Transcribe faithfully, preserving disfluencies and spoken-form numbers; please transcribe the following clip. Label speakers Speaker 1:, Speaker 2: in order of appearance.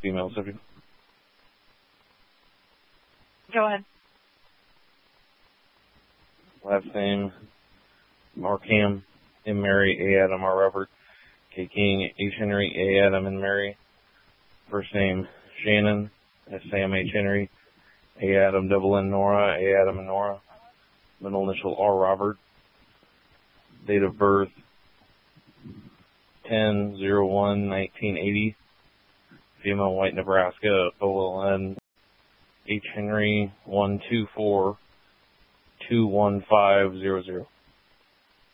Speaker 1: female subject.
Speaker 2: Go ahead.
Speaker 1: Last name, Markham, M. Mary, A. Adam, R. Robert, K. King, H. Henry, A. Adam, and Mary. First name, Shannon, S. Sam, H. Henry, A. Adam, double N. Nora, A. Adam, and Nora. Middle initial, R. Robert. Date of birth, ten oh one nineteen eighty. Female, White, Nebraska, O L N, H. Henry, one two four two one five zero zero.